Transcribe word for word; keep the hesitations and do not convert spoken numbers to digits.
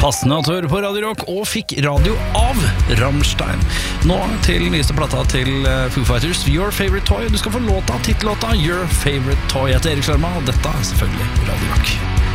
Passende at du hører på Radio Rock og fikk radio av Rammstein. Nå til nyeste plata til Foo Fighters, Your Favorite Toy. Du skal få låta, titellåta Your Favorite Toy etter Erik Sjarma, og dette er selvfølgelig Radio Rock.